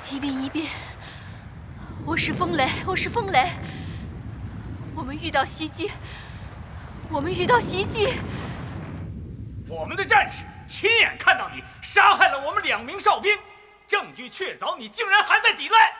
一斌，我是风雷，我们遇到袭击，我们的战士亲眼看到你杀害了我们2名哨兵，证据确凿，你竟然还在抵赖。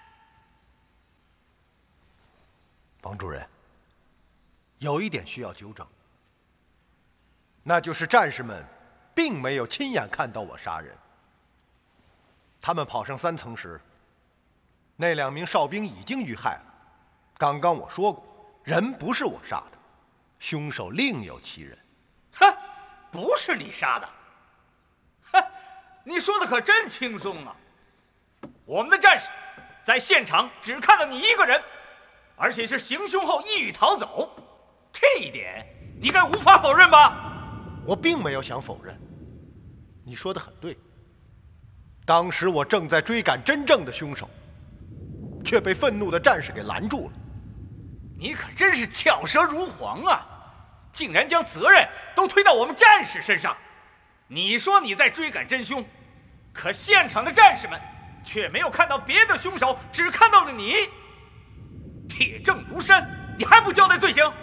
王主任，有一点需要纠正，那就是战士们并没有亲眼看到我杀人。他们跑上3层时，那2名哨兵已经遇害了。刚刚我说过，人不是我杀的，凶手另有其人。 哼，不是你杀的。哼，你说的可真轻松啊！我们的战士在现场只看到你一个人，而且是行凶后一语逃走，这一点你该无法否认吧？ 我并没有想否认，你说的很对。当时我正在追赶真正的凶手，却被愤怒的战士给拦住了。 你可真是巧舌如簧啊，竟然将责任都推到我们战士身上。你说你在追赶真凶，可现场的战士们却没有看到别的凶手，只看到了你。铁证如山，你还不交代罪行？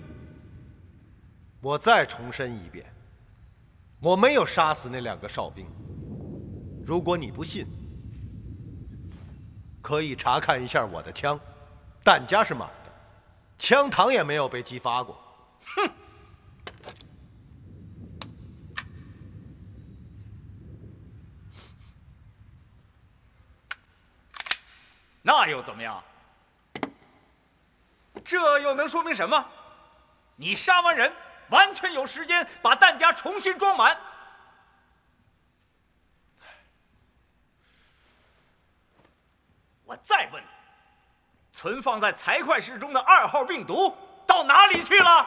我再重申一遍，我没有杀死那2个哨兵。如果你不信，可以查看一下我的枪，弹夹是满的，枪膛也没有被激发过。 哼！那又怎么样？这又能说明什么？你杀完人，完全有时间把弹夹重新装满。我再问你，存放在财会室中的2号病毒到哪里去了？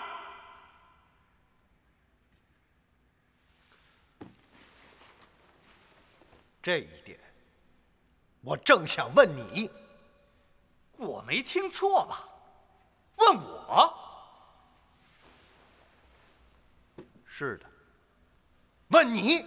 这一点，我正想问你。 我没听错吧？问我？ 是的，问你。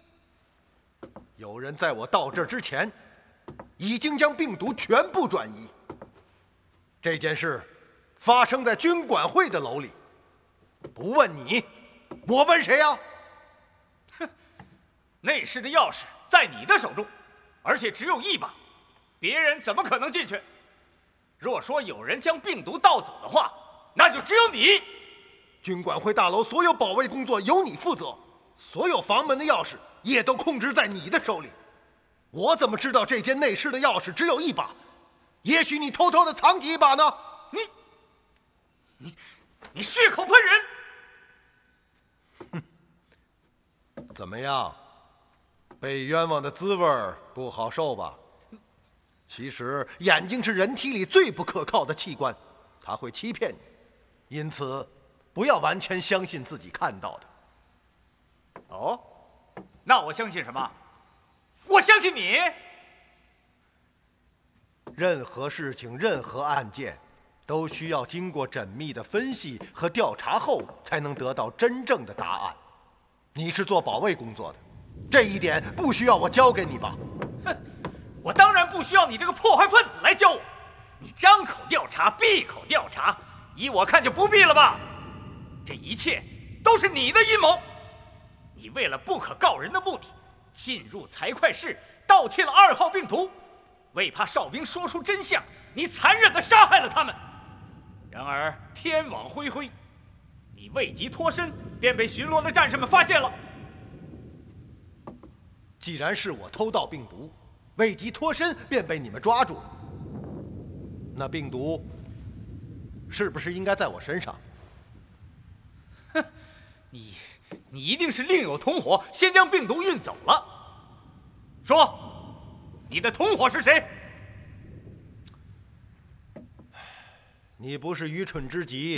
有人在我到这之前，已经将病毒全部转移。这件事发生在军管会的楼里。不问你，我问谁呀？ 哼，内室的钥匙在你的手中，而且只有1把，别人怎么可能进去？若说有人将病毒盗走的话，那就只有你。 军管会大楼所有保卫工作由你负责，所有房门的钥匙也都控制在你的手里。我怎么知道这间内室的钥匙只有1把？也许你偷偷的藏起1把呢？ 你血口喷人！ 哼，怎么样？被冤枉的滋味不好受吧？其实眼睛是人体里最不可靠的器官，它会欺骗你，因此不要完全相信自己看到的。 哦，那我相信什么？我相信你。 任何事情、任何案件，都需要经过缜密的分析和调查后，才能得到真正的答案。你是做保卫工作的，这一点不需要我教给你吧？ 哼，我当然不需要你这个破坏分子来教我。你张口调查，闭口调查，依我看就不必了吧？这一切都是你的阴谋。你为了不可告人的目的，进入财会室盗窃了2号病毒，为怕哨兵说出真相，你残忍地杀害了他们。然而天网恢恢，你未及脱身，便被巡逻的战士们发现了。 既然是我偷盗病毒，未及脱身便被你们抓住，那病毒是不是应该在我身上？ 哼，你一定是另有同伙，先将病毒运走了。说，你的同伙是谁？ 你不是愚蠢之极，